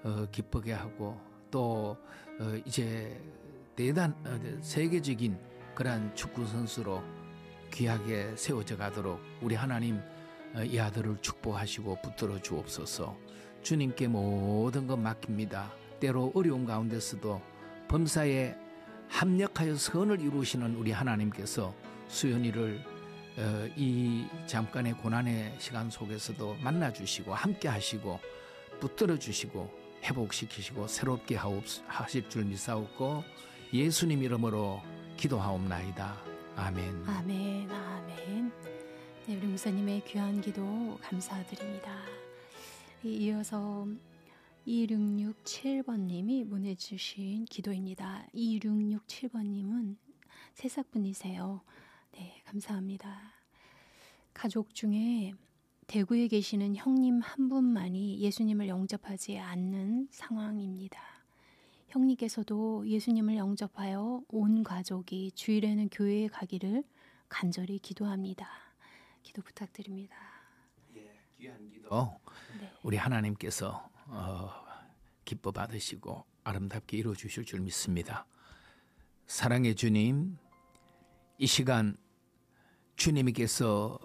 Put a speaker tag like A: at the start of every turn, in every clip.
A: 기쁘게 하고 또 이제 세계적인 그러한 축구 선수로 귀하게 세워져 가도록 우리 하나님 이 아들을 축복하시고 붙들어 주옵소서. 주님께 모든 것 맡깁니다. 때로 어려운 가운데서도 범사에 합력하여 선을 이루시는 우리 하나님께서 수연이를 이 잠깐의 고난의 시간 속에서도 만나주시고 함께 하시고 붙들어 주시고 회복시키시고 새롭게 하실 줄 믿사옵고 예수님 이름으로 기도하옵나이다. 아멘.
B: 아멘. 아멘. 네, 우리 목사님의 귀한 기도 감사드립니다. 이어서 2667번님이 보내주신 기도입니다. 2667번님은 새싹분이세요. 네, 감사합니다. 가족 중에 대구에 계시는 형님 한 분만이 예수님을 영접하지 않는 상황입니다. 형님께서도 예수님을 영접하여 온 가족이 주일에는 교회에 가기를 간절히 기도합니다. 기도 부탁드립니다.
A: 예, 귀한 기도. 네. 우리 하나님께서 기뻐 받으시고 아름답게 이루어 주실 줄 믿습니다. 사랑의 주님, 이 시간 주님께서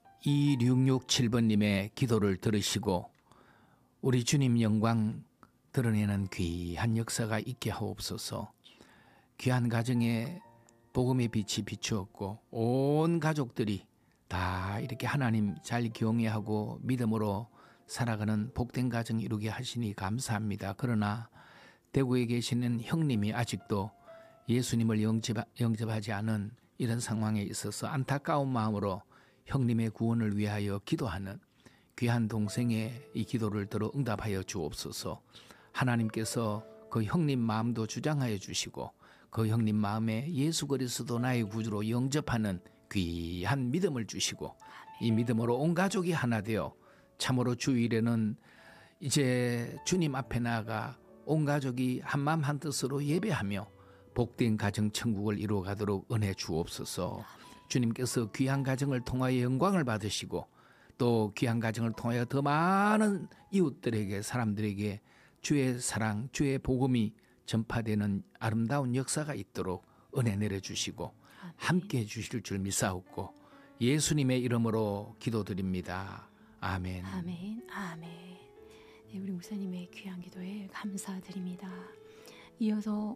A: 2667번님의 기도를 들으시고 우리 주님 영광 드러내는 귀한 역사가 있게 하옵소서. 귀한 가정에 복음의 빛이 비추었고 온 가족들이 다 이렇게 하나님 잘 경외하고 믿음으로 살아가는 복된 가정 이루게 하시니 감사합니다. 그러나 대구에 계시는 형님이 아직도 예수님을 영접하지 않은 이런 상황에 있어서 안타까운 마음으로 형님의 구원을 위하여 기도하는 귀한 동생의 이 기도를 들어 응답하여 주옵소서. 하나님께서 그 형님 마음도 주장하여 주시고 그 형님 마음에 예수 그리스도 나의 구주로 영접하는 귀한 믿음을 주시고 이 믿음으로 온 가족이 하나 되어 참으로 주일에는 이제 주님 앞에 나아가 온 가족이 한마음 한뜻으로 예배하며 복된 가정 천국을 이루어가도록 은혜 주옵소서. 주님께서 귀한 가정을 통하여 영광을 받으시고 또 귀한 가정을 통하여 더 많은 이웃들에게 사람들에게 주의 사랑 주의 복음이 전파되는 아름다운 역사가 있도록 은혜 내려주시고 함께해 주실 줄 믿사옵고 예수님의 이름으로 기도드립니다. 아멘.
B: 아멘. 아멘. 네, 우리 목사님의 귀한 기도에 감사드립니다. 이어서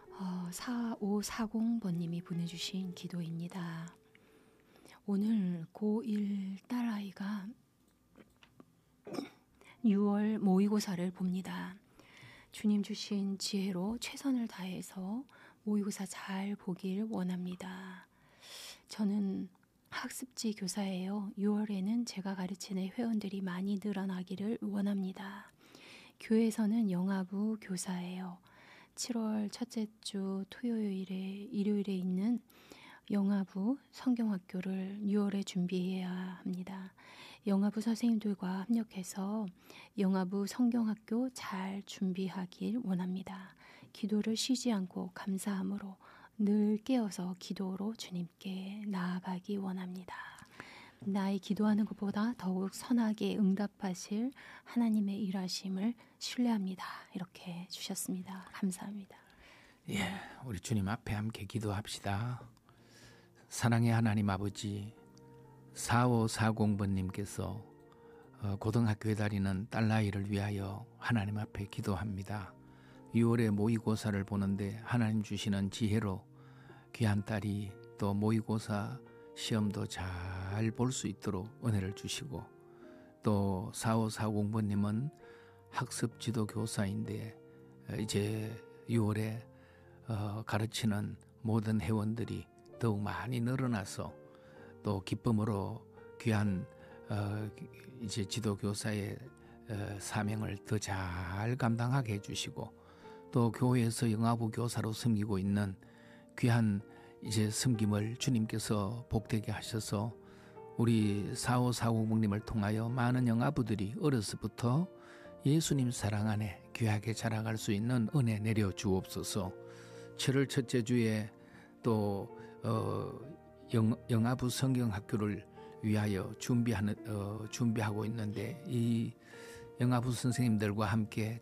B: 4540번님이 보내주신 기도입니다. 오늘 고1 딸아이가 6월 모의고사를 봅니다. 주님 주신 지혜로 최선을 다해서 모의고사 잘 보길 원합니다. 저는 학습지 교사예요. 6월에는 제가 가르치는 회원들이 많이 늘어나기를 원합니다. 교회에서는 영아부 교사예요. 7월 첫째 주 일요일에 있는 영아부 성경학교를 6월에 준비해야 합니다. 영아부 선생님들과 합력해서 영아부 성경학교 잘 준비하길 원합니다. 기도를 쉬지 않고 감사함으로 늘 깨어서 기도로 주님께 나아가기 원합니다. 나의 기도하는 것보다 더욱 선하게 응답하실 하나님의 일하심을 신뢰합니다. 이렇게 주셨습니다. 감사합니다.
A: 예, 우리 주님 앞에 함께 기도합시다. 사랑의 하나님 아버지, 4540번님께서 고등학교에 다니는 딸아이를 위하여 하나님 앞에 기도합니다. 6월에 모의고사를 보는데 하나님 주시는 지혜로 귀한 딸이 또 모의고사 시험도 잘 볼 수 있도록 은혜를 주시고 또 4540번님은 학습지도 교사인데 이제 6월에 가르치는 모든 회원들이 더욱 많이 늘어나서 또 기쁨으로 귀한 이제 지도교사의 사명을 더 잘 감당하게 해주시고 또 교회에서 영아부 교사로 섬기고 있는 귀한 이제 섬김을 주님께서 복되게 하셔서 우리 4540님을 통하여 많은 영아부들이 어려서부터 예수님 사랑 안에 귀하게 자라갈 수 있는 은혜 내려 주옵소서. 7월 첫째 주에 또 영아부 성경학교를 위하여 준비하고 있는데 이 영아부 선생님들과 함께